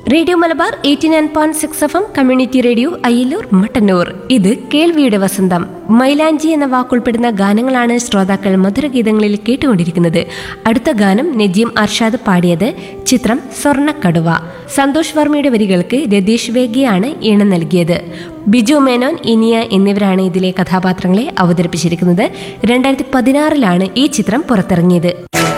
Radio Malabar 89.6 FM community radio Ayyallur Mattannur. ഇത് കേൾവിയുടെ വസന്തം. മൈലാഞ്ചി എന്ന വാക്കുൾപ്പെടുന്ന ഗാനങ്ങളാണ് ശ്രോതാക്കൾ മധുരഗീതങ്ങളിൽ കേട്ടുകൊണ്ടിരിക്കുന്നത്. അടുത്ത ഗാനം നജീം അർഷാദ് പാടിയത്. ചിത്രം സ്വർണ്ണക്കടുവ. സന്തോഷ് വർമ്മയുടെ വരികൾക്ക് രതീഷ് വേഗിയാണ് ഈണം നൽകിയത്. ബിജു മേനോൻ, ഇനിയ എന്നിവരാണ് ഇതിലെ കഥാപാത്രങ്ങളെ അവതരിപ്പിച്ചിരിക്കുന്നത്. 2016 ഈ ചിത്രം പുറത്തിറങ്ങിയത്.